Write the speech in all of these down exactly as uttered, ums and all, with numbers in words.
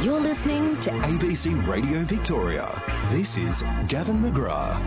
You're listening to A B C Radio Victoria. This is Gavin McGrath.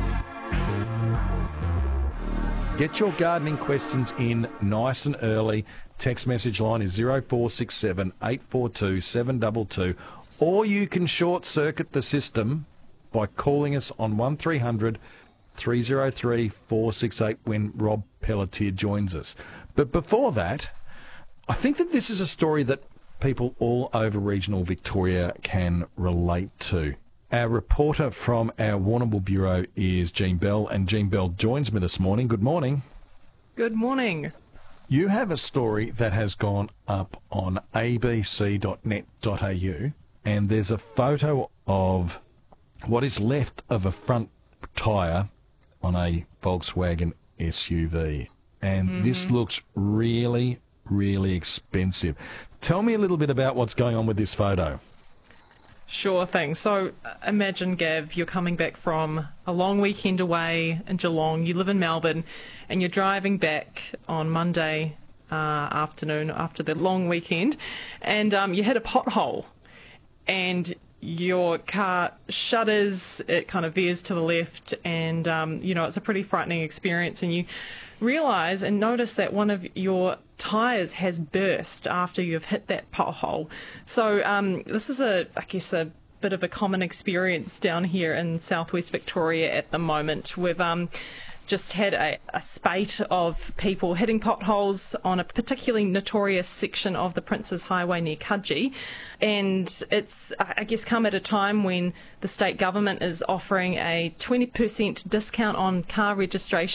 Get your gardening questions in nice and early. Text message line is zero four six seven, eight four two, seven two two. Or you can short circuit the system by calling us on one three hundred, three oh three, four six eight when Rob Pelletier joins us. But before that, I think that this is a story that people all over regional Victoria can relate to. Our reporter from our Warrnambool Bureau is Jean Bell, and Jean Bell joins me this morning. Good morning. Good morning. You have a story that has gone up on a b c dot net dot a u, and there's a photo of what is left of a front tyre on a Volkswagen S U V. And mm-hmm. this looks really, really expensive. Tell me a little bit about what's going on with this photo. Sure thing. So uh, imagine, Gav, you're coming back from a long weekend away in Geelong. You live in Melbourne and you're driving back on Monday uh, afternoon after the long weekend, and um, you hit a pothole and your car shudders, it kind of veers to the left, and um, you know, it's a pretty frightening experience, and you realise and notice that one of your tyres has burst after you've hit that pothole. So um, this is a, I guess, a bit of a common experience down here in southwest Victoria at the moment. We've um, just had a, a spate of people hitting potholes on a particularly notorious section of the Princes Highway near Kudgee, and it's, I guess, come at a time when the state government is offering a twenty percent discount on car registration